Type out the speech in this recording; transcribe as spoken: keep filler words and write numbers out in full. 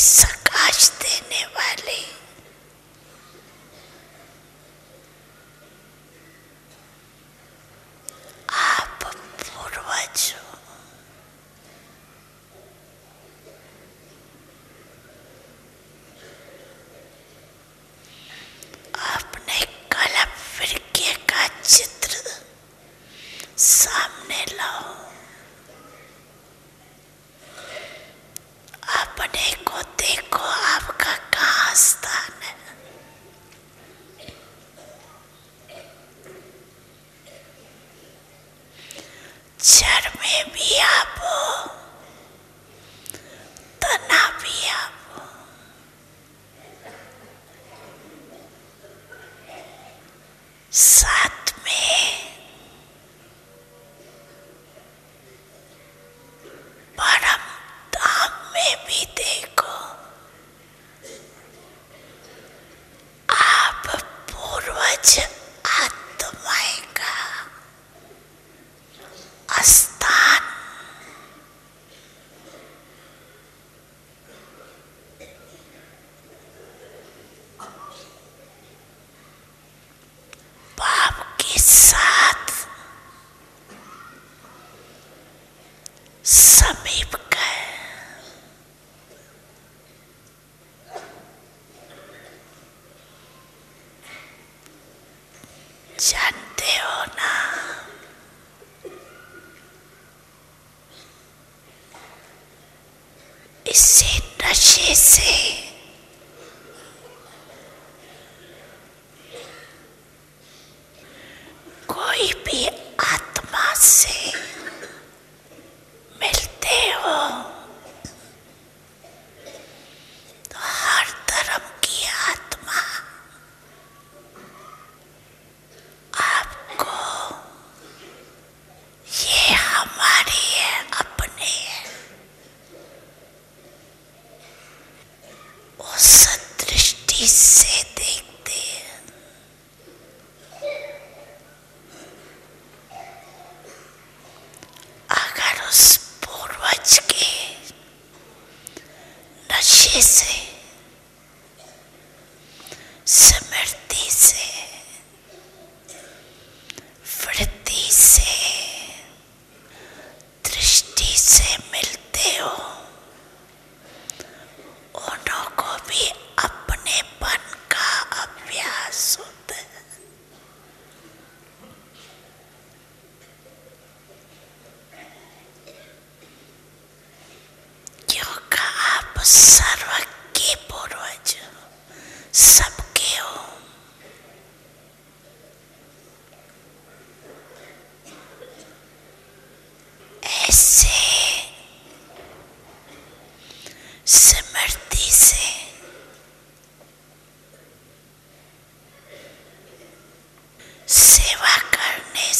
प्रकाश देने वाले आप पूर्वज हो। अपने कलप वृक्ष का चित्र सामने लाओ। अपने को देखो, आपका कहाँ स्थान है। जड़ में भी आप हो, तना भी आप हो। साथ में परम धाम में भी देखो, आप पूर्वज आत्माएं का स्थान। बाप के साथ समीप गए। जानते हो ना, इसी नशे से कोई भी आत्मा से मिलते हो तो हर धर्म की आत्मा आपको ये हमारी है, अपने है, उस दृष्टि से देखते हैं। अगर उस पूर्वज के नशे से, स्मृति से, वृत्ति से, दृष्टि से मिलते हो, उन्हों को भी अपनेपन का अभ्यास होता है। क्योंकि आप सर्व के पूर्वज हो, सबके हो। ऐसे